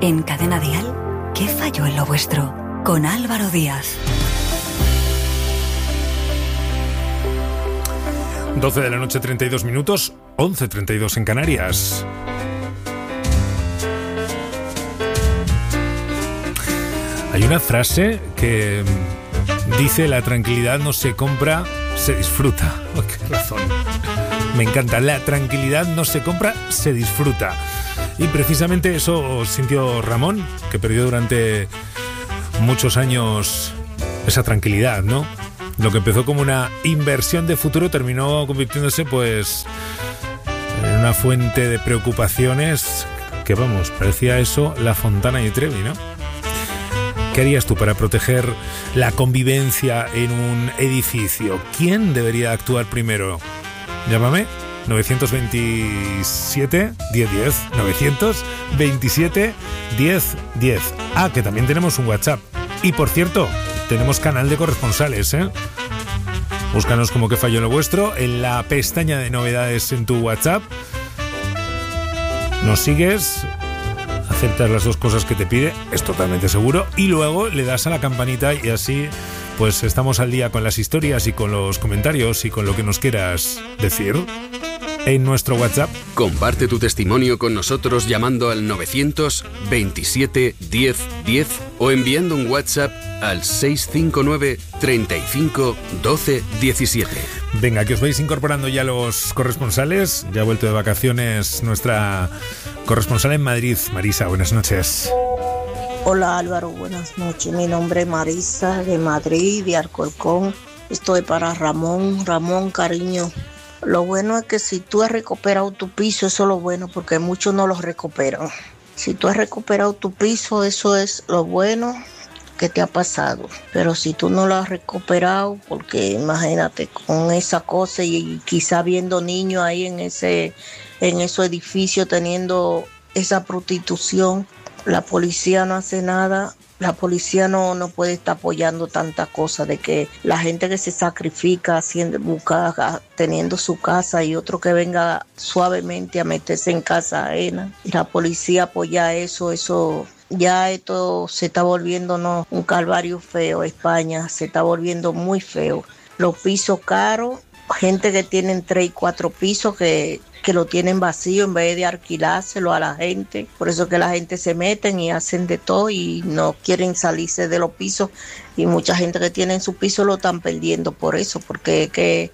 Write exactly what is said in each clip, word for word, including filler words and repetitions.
En Cadena Dial, ¿qué falló en lo vuestro? Con Álvaro Díaz. doce de la noche, treinta y dos minutos, once treinta y dos en Canarias. Hay una frase que dice: la tranquilidad no se compra, se disfruta. Oh, qué razón. Me encanta. La tranquilidad no se compra, se disfruta. Y precisamente eso sintió Ramón, que perdió durante muchos años esa tranquilidad, ¿no? Lo que empezó como una inversión de futuro terminó convirtiéndose, pues, en una fuente de preocupaciones que, vamos, parecía eso la Fontana di Trevi, ¿no? ¿Qué harías tú para proteger la convivencia en un edificio? ¿Quién debería actuar primero? Llámame nueve dos siete, diez diez. nueve dos siete, diez diez. Ah, que también tenemos un WhatsApp. Y por cierto, tenemos canal de corresponsales, ¿eh? Búscanos como Que Falló en lo Vuestro en la pestaña de novedades en tu WhatsApp. Nos sigues, aceptas las dos cosas que te pide, es totalmente seguro, y luego le das a la campanita y así pues estamos al día con las historias y con los comentarios y con lo que nos quieras decir en nuestro WhatsApp. Comparte tu testimonio con nosotros llamando al nueve dos siete, diez diez o enviando un WhatsApp al seis cinco nueve, treinta y cinco, doce diecisiete. Venga, que os vais incorporando ya los corresponsales. Ya ha vuelto de vacaciones nuestra corresponsal en Madrid, Marisa. Buenas noches. Hola Álvaro, buenas noches. Mi nombre es Marisa, de Madrid, de Alcorcón. Estoy para Ramón. Ramón, cariño, lo bueno es que si tú has recuperado tu piso, eso es lo bueno, porque muchos no lo recuperan. Si tú has recuperado tu piso, eso es lo bueno que te ha pasado. Pero si tú no lo has recuperado, porque imagínate con esa cosa y quizá viendo niños ahí en ese, en esos edificios teniendo esa prostitución, la policía no hace nada. La policía no, no puede estar apoyando tantas cosas, de que la gente que se sacrifica haciendo, busca, teniendo su casa, y otro que venga suavemente a meterse en casa ajena. La policía apoya eso, eso ya esto se está volviendo no un calvario feo. España se está volviendo muy feo. Los pisos caros, gente que tienen tres y cuatro pisos que que lo tienen vacío en vez de alquilárselo a la gente. Por eso que la gente se meten y hacen de todo y no quieren salirse de los pisos, y mucha gente que tiene en su piso lo están perdiendo por eso, porque que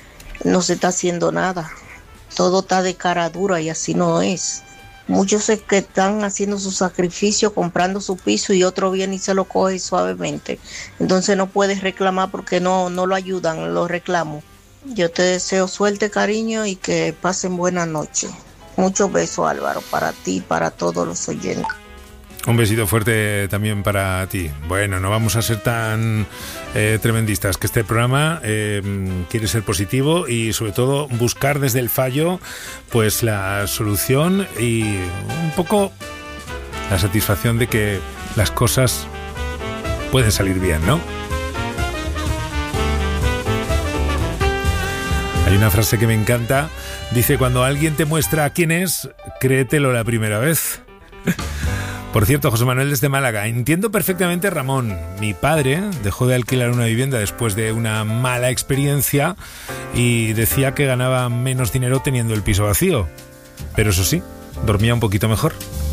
no se está haciendo nada. Todo está de cara dura y así no es. Muchos es que están haciendo su sacrificio comprando su piso y otro viene y se lo coge suavemente. Entonces no puedes reclamar porque no, no lo ayudan los reclamos. Yo te deseo suerte, cariño, y que pasen buena noche. Muchos besos, Álvaro, para ti y para todos los oyentes. Un besito fuerte también para ti. Bueno, no vamos a ser tan eh, tremendistas, que este programa eh, quiere ser positivo y sobre todo buscar desde el fallo pues la solución y un poco la satisfacción de que las cosas pueden salir bien, ¿no? Hay una frase que me encanta, dice: cuando alguien te muestra quién es, créetelo la primera vez. Por cierto, José Manuel desde Málaga: entiendo perfectamente, Ramón. Mi padre dejó de alquilar una vivienda después de una mala experiencia y decía que ganaba menos dinero teniendo el piso vacío. Pero eso sí, dormía un poquito mejor.